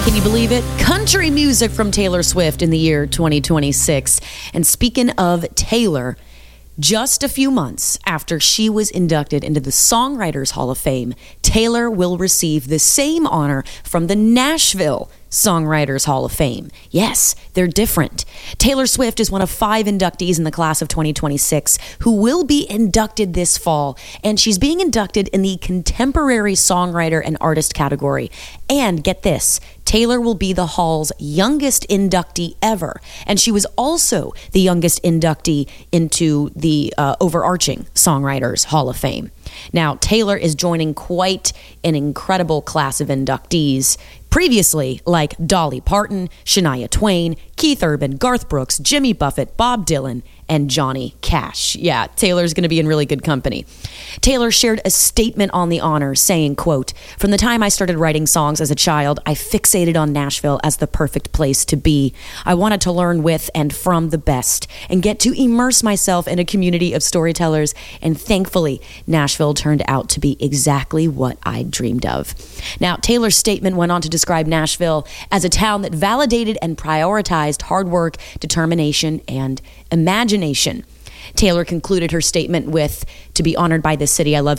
Can you believe it? Country music from Taylor Swift in the year 2026. And speaking of Taylor, just a few months after she was inducted into the Songwriters Hall of Fame, Taylor will receive the same honor from the Nashville Songwriters Hall of Fame. Yes, they're different. Taylor Swift is one of 5 inductees in the class of 2026 who will be inducted this fall, and she's being inducted in the Contemporary Songwriter and Artist category. And get this, Taylor will be the Hall's youngest inductee ever, and she was also the youngest inductee into the overarching Songwriters Hall of Fame. Now, Taylor is joining quite an incredible class of inductees previously, like Dolly Parton, Shania Twain, Keith Urban, Garth Brooks, Jimmy Buffett, Bob Dylan, and Johnny Cash. Yeah, Taylor's going to be in really good company. Taylor shared a statement on the honor saying, quote, "From the time I started writing songs as a child, I fixated on Nashville as the perfect place to be. I wanted to learn with and from the best and get to immerse myself in a community of storytellers. And thankfully, Nashville turned out to be exactly what I dreamed of." Now, Taylor's statement went on to describe Nashville as a town that validated and prioritized hard work, determination, and imagination. Taylor concluded her statement with, "To be honored by this city I love